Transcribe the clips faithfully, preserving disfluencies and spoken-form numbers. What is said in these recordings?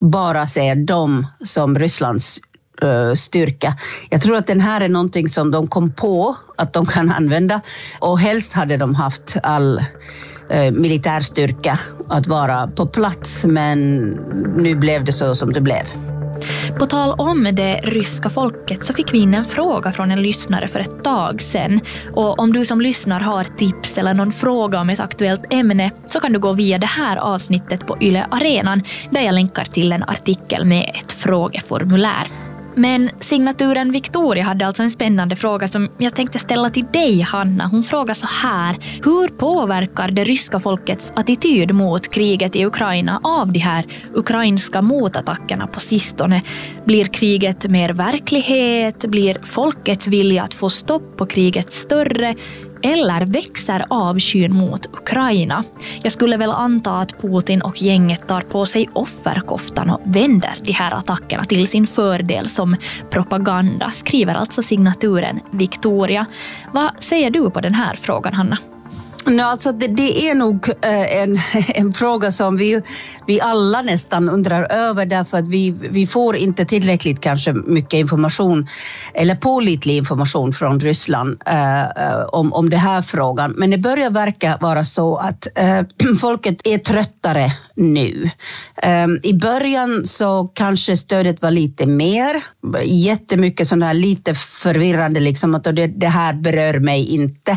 bara ser dem som Rysslands uh, styrka. Jag tror att den här är någonting som de kom på att de kan använda, och helst hade de haft all uh, militärstyrka att vara på plats, men nu blev det så som det blev. På tal om det ryska folket så fick vi in en fråga från en lyssnare för ett tag sedan. Och om du som lyssnar har tips eller någon fråga om ett aktuellt ämne så kan du gå via det här avsnittet på Yle Arenan där jag länkar till en artikel med ett frågeformulär. Men signaturen Victoria hade alltså en spännande fråga som jag tänkte ställa till dig, Hanna. Hon frågar så här: hur påverkar det ryska folkets attityd mot kriget i Ukraina av de här ukrainska motattackerna på sistone? Blir kriget mer verklighet? Blir folkets vilja att få stopp på kriget större? Eller växer avskyn mot Ukraina? Jag skulle väl anta att Putin och gänget tar på sig offerkoftan och vänder de här attackerna till sin fördel som propaganda, skriver alltså signaturen Victoria. Vad säger du på den här frågan, Hanna? No, alltså det, det är nog eh, en, en fråga som vi, vi alla nästan undrar över, därför att vi, vi får inte tillräckligt kanske mycket information eller pålitlig information från Ryssland eh, om, om det här frågan. Men det börjar verka vara så att eh, folket är tröttare nu. Eh, I början så kanske stödet var lite mer, jättemycket sådana här lite förvirrande liksom, att det, det här berör mig inte.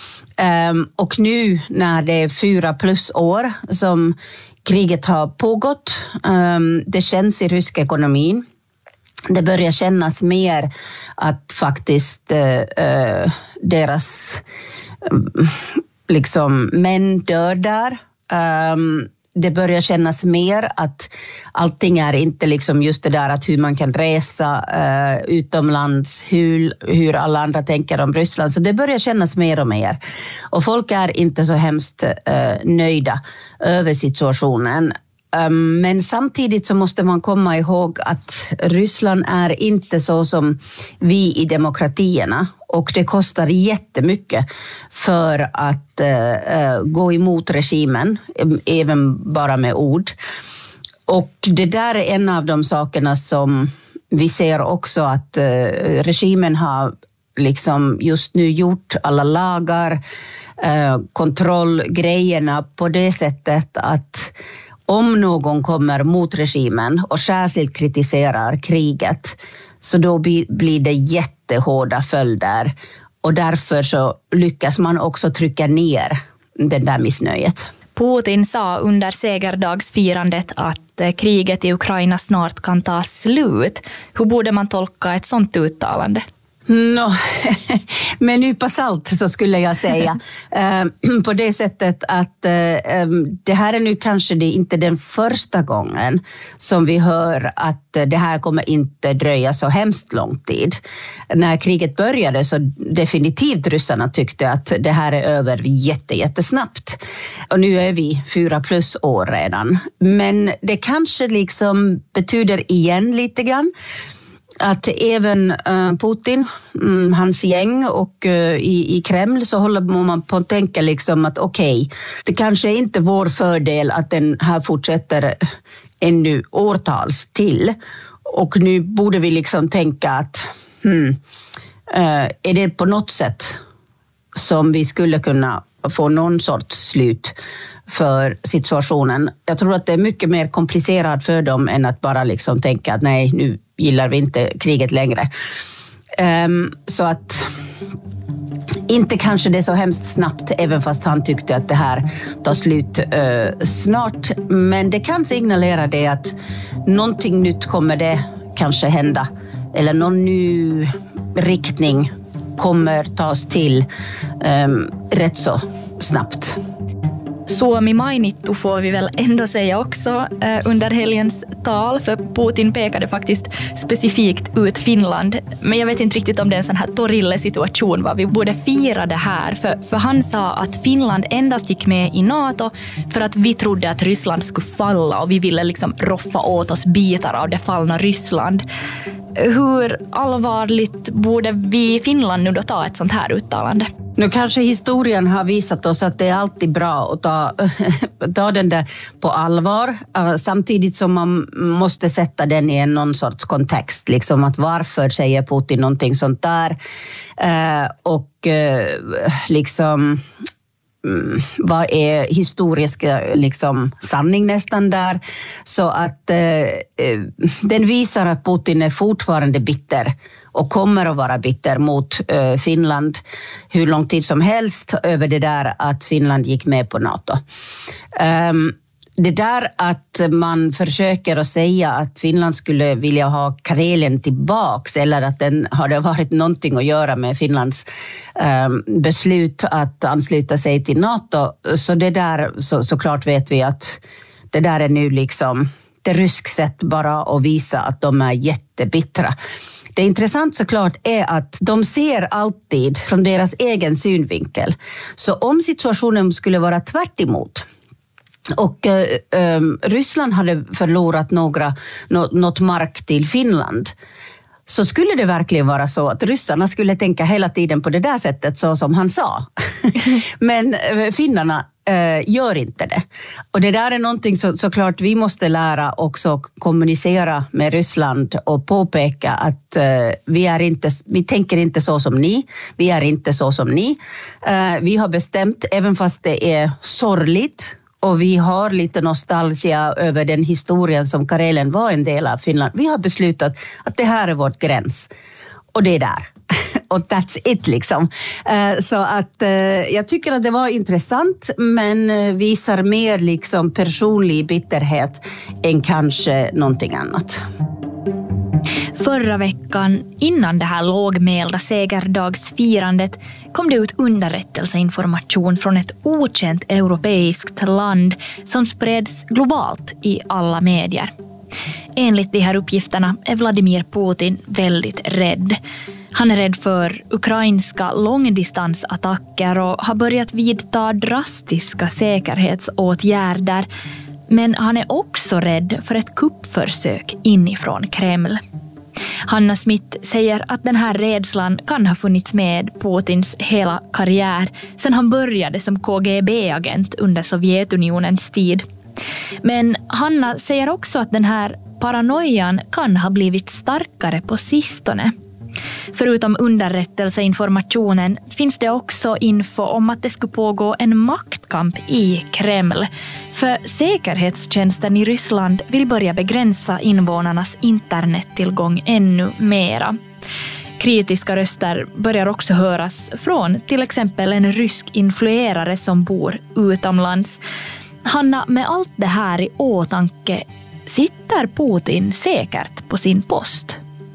Um, och nu när det är fyra plus år som kriget har pågått, um, det känns i ryska ekonomin. Det börjar kännas mer att faktiskt uh, uh, deras uh, liksom män dör där. Um, Det börjar kännas mer att allting är inte liksom just det där att hur man kan resa uh, utomlands, hur, hur alla andra tänker om Ryssland. Så det börjar kännas mer och mer. Och folk är inte så hemskt uh, nöjda över situationen. Um, men samtidigt så måste man komma ihåg att Ryssland är inte så som vi i demokratierna. Och det kostar jättemycket för att uh, gå emot regimen, även bara med ord. Och det där är en av de sakerna som vi ser också, att uh, regimen har liksom just nu gjort alla lagar, uh, kontrollgrejerna på det sättet att om någon kommer mot regimen och särskilt kritiserar kriget, så då blir det jättehårda följder. Och därför så lyckas man också trycka ner det där missnöjet. Putin sa under segerdagsfirandet att kriget i Ukraina snart kan ta slut. Hur borde man tolka ett sånt uttalande? No, med nypa salt så skulle jag säga. uh, på det sättet att uh, um, det här är nu kanske det inte den första gången som vi hör att uh, det här kommer inte dröja så hemskt lång tid. När kriget började så definitivt ryssarna tyckte att det här är över jätte, jättesnabbt. Och nu är vi fyra plus år redan. Men det kanske liksom betyder igen lite grann att även uh, Putin, um, hans gäng och uh, i, i Kreml så håller man på att tänka liksom att okej, okay, det kanske är inte vår fördel att den här fortsätter ännu årtals till. Och nu borde vi liksom tänka att hmm, uh, är det på något sätt som vi skulle kunna få någon sorts slut för situationen. Jag tror att det är mycket mer komplicerat för dem än att bara liksom tänka att nej, nu gillar vi inte kriget längre. Um, så att inte kanske det är så hemskt snabbt, även fast han tyckte att det här tar slut uh, snart. Men det kan signalera det att någonting nytt kommer det kanske hända. Eller någon ny riktning kommer tas till um, rätt så snabbt. Suomi mainittu får vi väl ändå säga också eh, under helgens tal, för Putin pekade faktiskt specifikt ut Finland. Men jag vet inte riktigt om det är en sån här Torille-situation var vi borde fira det här. För, för han sa att Finland endast gick med i NATO för att vi trodde att Ryssland skulle falla och vi ville liksom roffa åt oss bitar av det fallna Ryssland. Hur allvarligt borde vi i Finland nu då ta ett sånt här uttalande? Nu kanske historien har visat oss att det är alltid bra att ta, ta den där på allvar, samtidigt som man måste sätta den i en någon sorts kontext. Liksom att varför säger Putin någonting sånt där? Och liksom... vad är historiska liksom, sanning nästan där. Så att eh, den visar att Putin är fortfarande bitter och kommer att vara bitter mot eh, Finland hur lång tid som helst över det där att Finland gick med på NATO. Um, Det där att man försöker att säga att Finland skulle vilja ha Karelen tillbaks eller att den hade varit någonting att göra med Finlands um, beslut att ansluta sig till NATO. Så det där, så, såklart vet vi att det där är nu liksom det rysk sätt bara att visa att de är jättebittra. Det intressant såklart är att de ser alltid från deras egen synvinkel. Så om situationen skulle vara tvärt emot och eh, Ryssland hade förlorat några, nå, något mark till Finland, så skulle det verkligen vara så att ryssarna skulle tänka hela tiden på det där sättet så som han sa. Men eh, finnarna eh, gör inte det. Och det där är någonting så, såklart vi måste lära också kommunicera med Ryssland och påpeka att eh, vi, är inte, vi tänker inte så som ni. Vi är inte så som ni. Eh, vi har bestämt, även fast det är sorgligt, och vi har lite nostalgia över den historien som Karelen var en del av Finland. Vi har beslutat att det här är vårt gräns. Och det är där. Och that's it liksom. Så att jag tycker att det var intressant, men visar mer liksom personlig bitterhet än kanske någonting annat. Förra veckan, innan det här lågmälda segerdagsfirandet, kom det ut underrättelseinformation från ett okänt europeiskt land som spreds globalt i alla medier. Enligt de här uppgifterna är Vladimir Putin väldigt rädd. Han är rädd för ukrainska långdistansattacker och har börjat vidta drastiska säkerhetsåtgärder. Men han är också rädd för ett kuppförsök inifrån Kreml. Hanna Smith säger att den här rädslan kan ha funnits med Putins hela karriär sedan han började som K G B-agent under Sovjetunionens tid. Men Hanna säger också att den här paranoian kan ha blivit starkare på sistone. Förutom underrättelseinformationen finns det också info om att det skulle pågå en maktkamp i Kreml. För säkerhetstjänsten i Ryssland vill börja begränsa invånarnas internettillgång ännu mera. Kritiska röster börjar också höras från till exempel en rysk influerare som bor utomlands. Hanna, med allt det här i åtanke, sitter Putin säkert på sin post?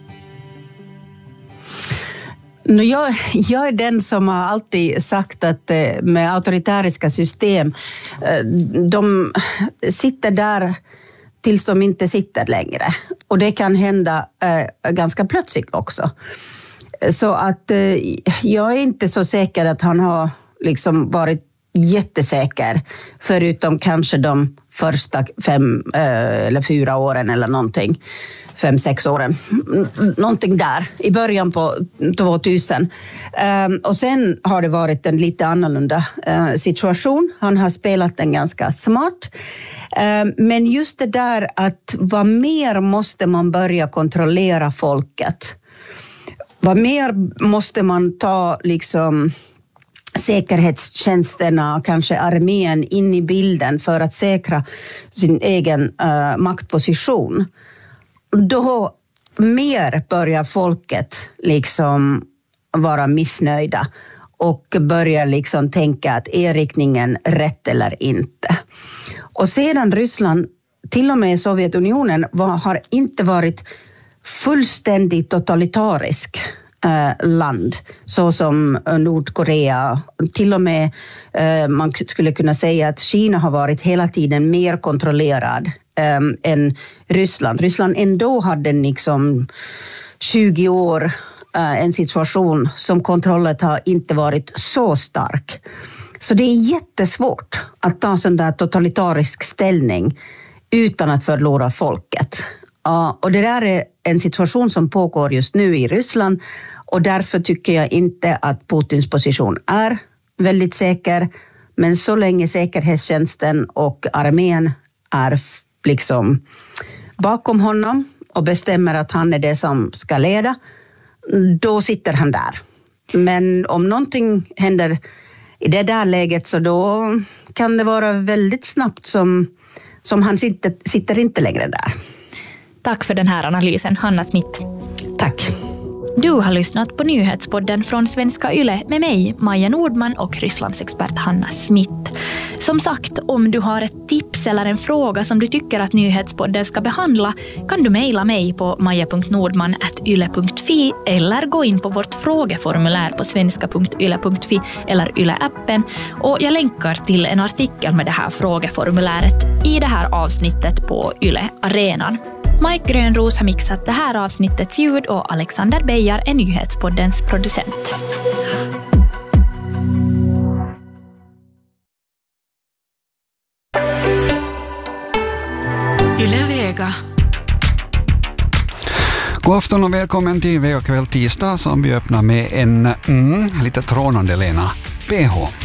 Jag, jag är den som har alltid sagt att med auktoritäriska system, de sitter där tills de inte sitter längre. Och det kan hända eh, ganska plötsligt också. Så att eh, jag är inte så säker att han har liksom varit jättesäker, förutom kanske de första fem eh, eller fyra åren eller någonting. Fem, sex åren. Någonting där i början på tvåtusen. Um, och sen har det varit en lite annorlunda uh, situation. Han har spelat den ganska smart. Um, men just det där att vad mer måste man börja kontrollera folket? Vad mer måste man ta liksom säkerhetstjänsterna, kanske armén in i bilden för att säkra sin egen uh, maktposition? Då mer börjar folket liksom vara missnöjda och börjar liksom tänka att är riktningen rätt eller inte. Och sedan Ryssland, till och med Sovjetunionen, var, har inte varit fullständigt totalitarisk eh, land, så som Nordkorea. Till och med eh, man skulle kunna säga att Kina har varit hela tiden mer kontrollerad Um, än Ryssland. Ryssland ändå hade liksom tjugo år uh, en situation som kontrollen har inte varit så stark. Så det är jättesvårt att ta sån där totalitarisk ställning utan att förlora folket. Ja, och det där är en situation som pågår just nu i Ryssland och därför tycker jag inte att Putins position är väldigt säker. Men så länge säkerhetstjänsten och armén är liksom bakom honom och bestämmer att han är det som ska leda, då sitter han där. Men om någonting händer i det där läget så då kan det vara väldigt snabbt som, som han sitter, sitter inte längre där. Tack för den här analysen, Hanna Smith. Tack. Du har lyssnat på nyhetspodden från Svenska Yle med mig, Maja Nordman och Rysslandsexpert Hanna Smith. Som sagt, om du har ett tips eller en fråga som du tycker att nyhetspodden ska behandla kan du mejla mig på maja punkt nordman at yle punkt fi eller gå in på vårt frågeformulär på svenska punkt yle punkt fi eller Yle-appen och jag länkar till en artikel med det här frågeformuläret i det här avsnittet på Yle Arenan. Mike Grönros har mixat det här avsnittets ljud och Alexander Beijar är nyhetspoddens producent. Yle Vega. God afton och välkommen till Vega kväll tisdag som vi öppnar med en mm, lite trånande Lena P H.